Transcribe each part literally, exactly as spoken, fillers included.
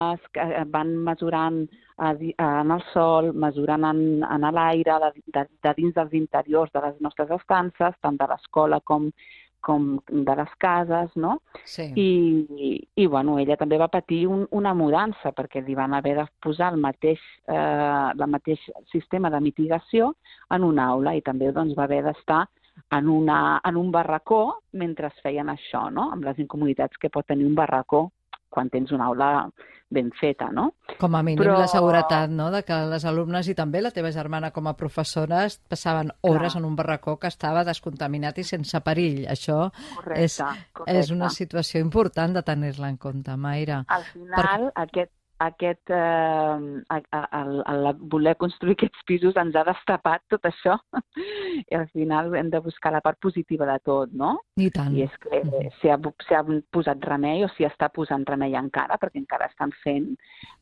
que van mesurant en el sol, mesurant en, en l'aire, de, de, de dins dels interiors de les nostres estances, tant de l'escola com, com de les cases, no? Sí. I, i, i bueno, ella també va patir un, una mudança perquè li van haver de posar el mateix, eh, el mateix sistema de mitigació en una aula i també doncs, va haver d'estar en, una, en un barracó mentre feien això, no? Amb les incomoditats que pot tenir un barracó quan tens una aula ben feta, no? Com a mínim Però... la seguretat, no?, de que les alumnes i també la teva germana com a professora passaven hores Clar. en un barracó que estava descontaminat i sense perill. Això correcte, és, correcte. és una situació important de tenir-la en compte, Mayra. Al final, per... aquest, aquest, eh, el, el voler construir aquests pisos ens ha destapat tot això i al final hem de buscar la part positiva de tot, no? I tant. I és que s'hi ha, s'hi ha posat remei o s'hi està posant remei encara, perquè encara estan fent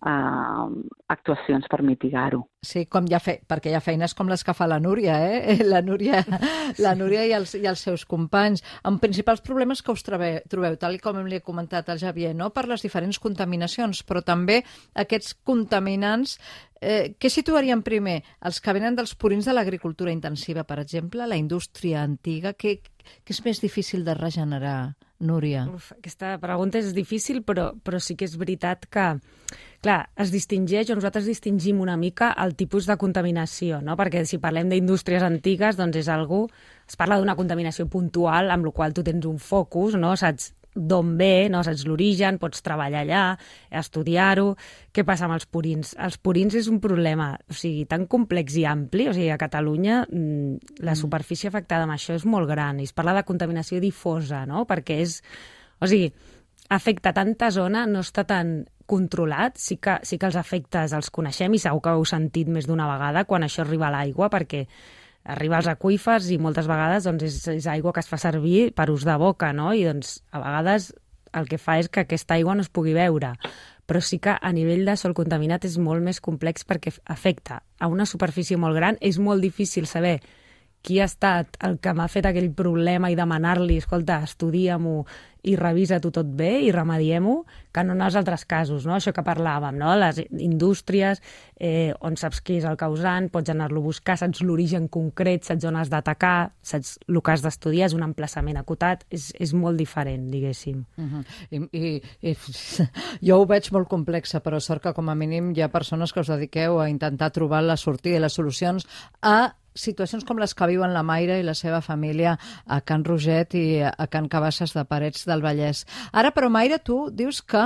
eh, actuacions per mitigar-ho. Sí, com hi ha fe... perquè hi ha feines com les que fa la Núria, eh? La Núria, la Núria i, els, i els seus companys, amb principals problemes que us trobeu, trobeu tal com li he comentat al Xavier, no? Per les diferents contaminacions, però també aquests contaminants, eh, què situaríem primer? Els que venen dels purins de l'agricultura intensiva, per exemple, la indústria antiga, què, què és més difícil de regenerar, Núria? Uf, aquesta pregunta és difícil, però, però sí que és veritat que, clar, es distingeix, o nosaltres distingim una mica el tipus de contaminació, no? Perquè si parlem d'indústries antigues, doncs és algú, es parla d'una contaminació puntual, amb la qual tu tens un focus, no? Saps d'on ve, no? Saps l'origen, pots treballar allà, estudiar-ho. Què passa amb els purins? Els purins és un problema, o sigui, tan complex i ampli, o sigui, a Catalunya la superfície afectada amb això és molt gran, i es parla de contaminació difosa, no? Perquè és, o sigui, afecta tanta zona, no està tan controlat, sí que, sí que els efectes els coneixem i segur que ho heu sentit més d'una vegada quan això arriba a l'aigua, perquè arriba als aqüífers i moltes vegades doncs, és, és aigua que es fa servir per ús de boca, no? I doncs, a vegades el que fa és que aquesta aigua no es pugui beure. Però sí que a nivell de sòl contaminat és molt més complex perquè afecta a una superfície molt gran. És molt difícil saber qui ha estat el que m'ha fet aquell problema i demanar-li, escolta, estudia-m'ho i revisa-t'ho tot bé i remediem-ho, que no en els altres casos, no? Això que parlàvem, no? Les indústries, eh, on saps qui és el causant, pots anar-lo a buscar, saps l'origen concret, saps on has d'atacar, saps el que has d'estudiar, és un emplaçament acotat, és, és molt diferent, diguéssim. Uh-huh. I, i, i jo ho veig molt complex, però sort que com a mínim hi ha persones que us dediqueu a intentar trobar la sortida i les solucions a situacions com les que viuen la Mayra i la seva família a Can Roget i a Can Cabasses de Parets del Vallès. Ara, però, Mayra, tu dius que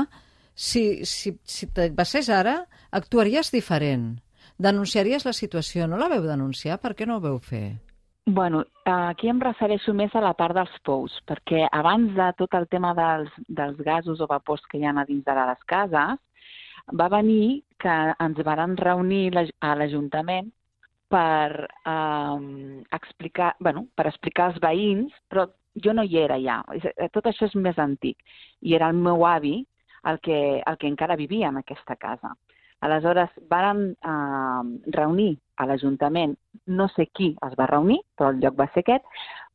si, si, si et passés ara, actuaries diferent. Denunciaries la situació. No la veu denunciar? Per què no ho veu fer? Bueno, aquí em refereixo més a la part dels pous, perquè abans de tot el tema dels, dels gasos o vapors que hi ha a dins de les cases, va venir que ens varen reunir a l'Ajuntament per eh, explicar, bueno, per explicar als veïns, però jo no hi era ja. Tot això és més antic. I era el meu avi el que, el que encara vivia en aquesta casa. Aleshores, varen eh, reunir a l'Ajuntament, no sé qui es va reunir, però el lloc va ser aquest,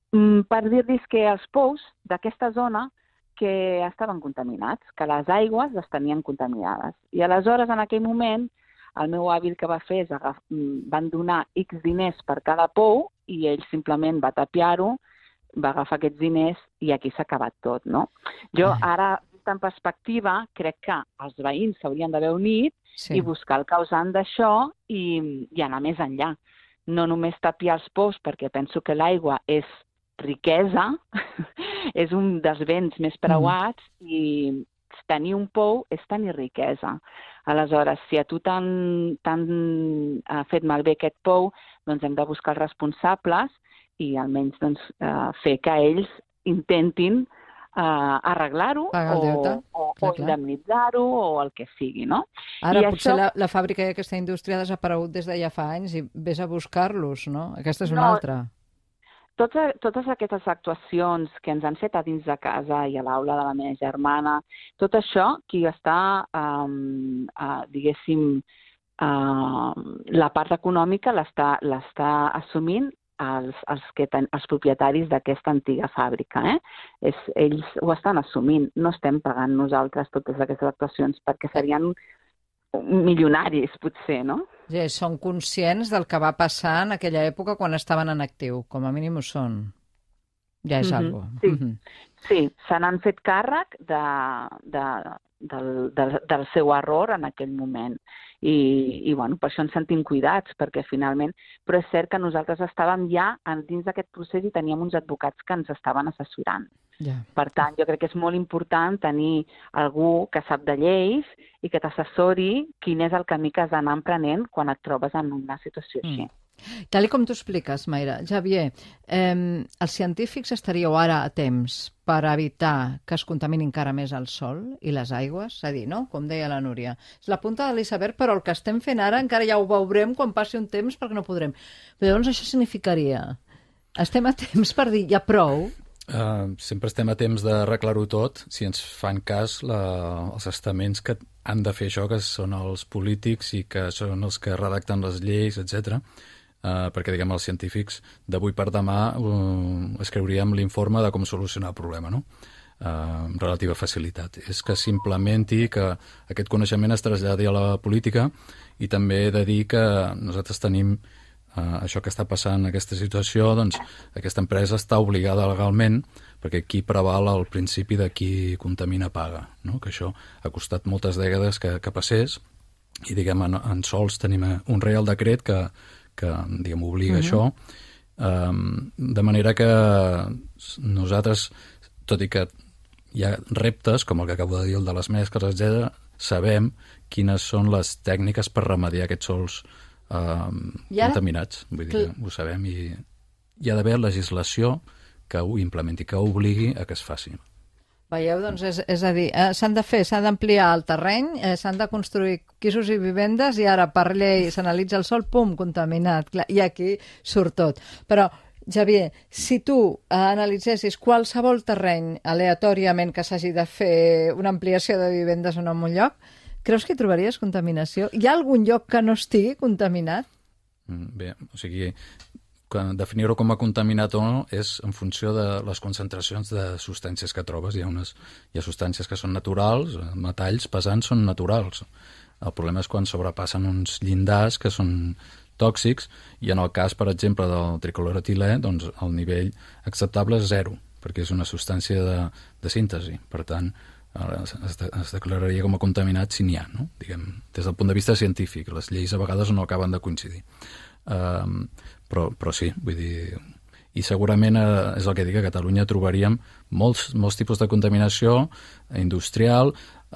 per dir-los que els pous d'aquesta zona que estaven contaminats, que les aigües les tenien contaminades. I aleshores, en aquell moment, el meu avi el que va fer és agaf... van donar X diners per cada pou i ell simplement va tapiar-ho, va agafar aquests diners i aquí s'ha acabat tot, no? Jo ara, en perspectiva, crec que els veïns s'haurien d'haver unit sí. i buscar el causant d'això i, i anar més enllà. No només tapiar els pous, perquè penso que l'aigua és riquesa, és un dels béns més preuats mm. i tenir un pou és tenir riquesa. Aleshores, si a tu t'han fet malbé aquest pou, doncs hem de buscar els responsables i almenys doncs, eh, fer que ells intentin eh, arreglar-ho o, o, o indemnitzar-ho o el que sigui, no? Ara I potser això... la, la fàbrica i aquesta indústria ha desaparegut des de ja fa anys i vés a buscar-los, no? Aquesta és una no, altra. Totes, totes aquestes actuacions que ens han fet a dins de casa i a l'aula de la meva germana, tot això, qui està, um, uh, diguéssim, uh, la part econòmica l'està assumint als, als, que ten, els propietaris d'aquesta antiga fàbrica. Eh? És, ells ho estan assumint, no estem pagant nosaltres totes aquestes actuacions perquè serien milionaris, potser, no? Sí, són conscients del que va passar en aquella època quan estaven en actiu, com a mínim ho són. Ja és mm-hmm. algo. Sí, mm-hmm. sí, se n'han fet càrrec de, de, del, del, del seu error en aquell moment. I, i bueno, per això ens sentim cuidats, perquè finalment... Però és cert que nosaltres estàvem ja dins d'aquest procés i teníem uns advocats que ens estaven assessorant. Yeah. Per tant, jo crec que és molt important tenir algú que sap de lleis i que t'assessori quin és el camí que has d'anar emprenent quan et trobes en una situació així. Mm. Tal com t'ho expliques, Mayra, Xavier, eh, els científics estaríeu ara a temps per evitar que es contamini encara més el sol i les aigües? És a dir, no? Com deia la Núria. És la punta de l'iceberg, però el que estem fent ara encara ja ho veurem quan passi un temps perquè no podrem. Però llavors això significaria... Estem a temps per dir ja prou? Uh, sempre estem a temps d'arreglar-ho tot si ens fan cas la, els estaments que han de fer això, que són els polítics i que són els que redacten les lleis, etcètera. Uh, perquè, diguem, els científics d'avui per demà uh, escriuríem l'informe de com solucionar el problema, no? Uh, amb relativa facilitat. És que s'implementi, que aquest coneixement es traslladi a la política i també he de dir que nosaltres tenim uh, això que està passant en aquesta situació, doncs aquesta empresa està obligada legalment perquè aquí preval el principi de qui contamina paga, no? Que això ha costat moltes dècades que, que passés i, diguem, en, en sols tenim un reial decret que que, diguem, obliga uh-huh. això, um, de manera que nosaltres, tot i que hi ha reptes, com el que acabo de dir, el de les mescles, etcètera, sabem quines són les tècniques per remediar aquests sols um, ara... contaminats. Vull dir que ho sabem i hi ha d'haver legislació que ho implementi, que obligui a que es faci. Veieu, doncs, és, és a dir, eh, s'han de fer, s'ha d'ampliar el terreny, eh, s'han de construir pisos i vivendes i ara per llei s'analitza el sol, pum, contaminat. Clar, i aquí surt tot. Però, Xavier, si tu eh, analitzessis qualsevol terreny aleatòriament que s'hagi de fer una ampliació de vivendes en un lloc, creus que hi trobaries contaminació? Hi ha algun lloc que no estigui contaminat? Bé, o sigui... definir-ho com a contaminat o no és en funció de les concentracions de substàncies que trobes. Hi ha, unes, hi ha substàncies que són naturals, metalls pesants són naturals. El problema és quan sobrepassen uns llindars que són tòxics i en el cas, per exemple, del tricloretilè, doncs el nivell acceptable és zero, perquè és una substància de, de síntesi. Per tant, es, de, es declararia com a contaminat si n'hi ha, no? Diguem, des del punt de vista científic. Les lleis a vegades no acaben de coincidir. Um, però, però sí, vull dir, i segurament eh, és el que dic, a Catalunya trobaríem molts, molts tipus de contaminació industrial,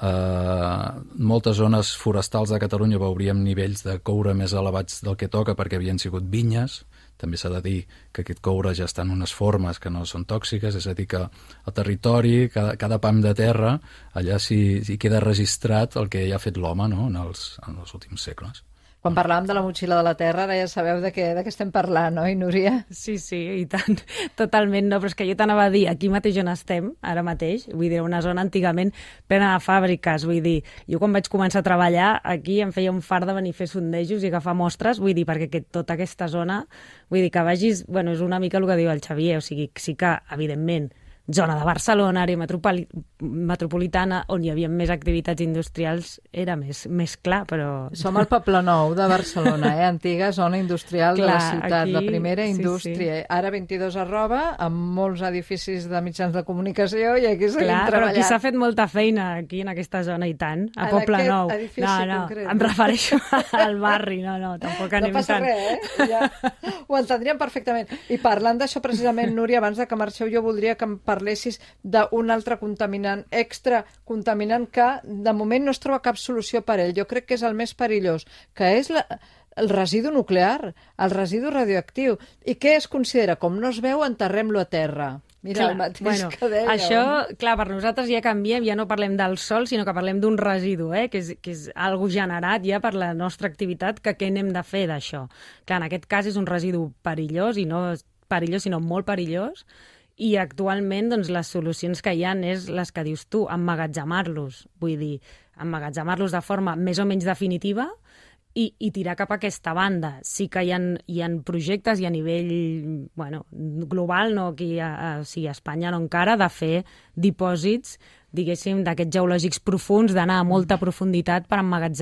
eh, moltes zones forestals de Catalunya veuríem nivells de coure més elevats del que toca perquè havien sigut vinyes. També s'ha de dir que aquest coure ja està en unes formes que no són tòxiques, és a dir, que el territori, cada, cada pam de terra, allà s'hi, s'hi queda registrat el que ja ha fet l'home, no?, en els, en els últims segles. Quan parlàvem de la motxilla de la Terra, ara ja sabeu de què, de què estem parlant, oi, Núria? Sí, sí, i tant, totalment no, però és que jo t'anava a dir, aquí mateix on estem, ara mateix, vull dir, una zona antigament plena de fàbriques, vull dir, jo quan vaig començar a treballar, aquí em feia un fart de venir a fer sondejos i agafar mostres, vull dir, perquè que, tota aquesta zona, vull dir, que vagis, bueno, és una mica el que diu el Xavier, o sigui, sí que, evidentment, zona de Barcelona, àrea metropoli metropolitana, on hi havia més activitats industrials, era més, més clar, però... Som al Poble Nou de Barcelona, eh? Antiga zona industrial clar, de la ciutat, aquí, la primera indústria. Sí, sí. Ara vint-i-dos arroba, amb molts edificis de mitjans de comunicació, i aquí seguim clar, treballant. Però aquí s'ha fet molta feina, aquí en aquesta zona, i tant, a en Poble Nou. No, no, concret. Em refereixo al barri, no, no, tampoc anem no passa tant. Res, eh? Ja ho entendríem perfectament. I parlant d'això precisament, Núria, abans de que marxeu, jo voldria que em parlessis d'un altre contaminant, extra contaminant, que de moment no es troba cap solució per ell. Jo crec que és el més perillós, que és la, el residu nuclear, el residu radioactiu. I què es considera? Com no es veu, enterrem-lo a terra. Mira, clar, el mateix bueno, que deia. Això, clar, per nosaltres ja canviem, ja no parlem del sol, sinó que parlem d'un residu, eh? que, és, que és algo generat ja per la nostra activitat, que què n'hem de fer d'això? Clar, en aquest cas és un residu perillós, i no perillós, sinó molt perillós, i actualment doncs, les solucions que hi ha és les que dius tu, emmagatzemar-los, vull dir, emmagatzemar-los de forma més o menys definitiva i, i tirar cap a aquesta banda. Sí que hi ha, hi ha projectes i a nivell bueno, global, no aquí a, a, sí, a Espanya no encara, de fer dipòsits, diguéssim, d'aquests geològics profuns, d'anar a molta profunditat per emmagatzemar